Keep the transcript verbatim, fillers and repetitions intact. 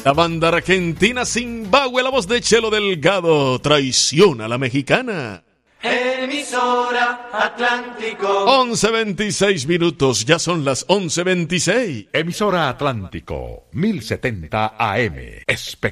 La banda argentina Zimbabue, la voz de Chelo Delgado, traiciona a la mexicana. Emisora Atlántico. once veintiséis minutos, ya son las once veintiséis. Emisora Atlántico, mil setenta A M. Espectacular.